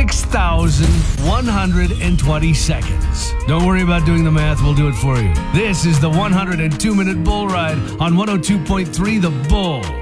6,120 seconds. Don't worry about doing the math, we'll do it for you. This is the 102-minute Bull Ride on 102.3 The Bull.